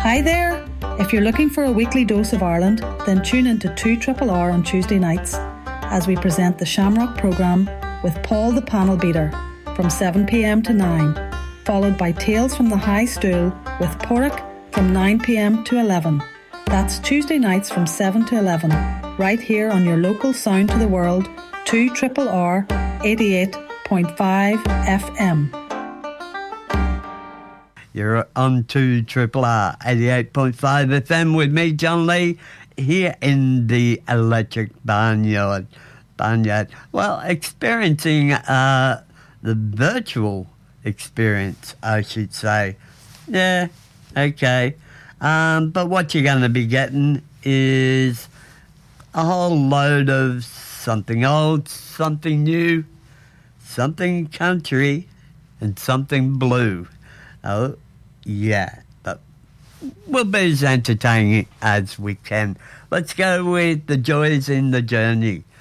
Hi there! If you're looking for a weekly dose of Ireland, then tune into 2RRR on Tuesday nights as we present the Shamrock programme with Paul the Panel Beater from 7pm to 9, followed by Tales from the High Stool with Porrick from 9pm to 11. That's Tuesday nights from 7 to 11, right here on your local Sound to the World, 2RRR 88.5 FM. You're on 2RRR 88.5 FM with me, John Lee, here in the Electric Barnyard. Well, experiencing the virtual experience, I should say. Yeah, okay. But what you're going to be getting is a whole load of something old, something new, something country, and something blue. Oh, yeah, but we'll be as entertaining as we can. Let's go with The Joys in the Journey.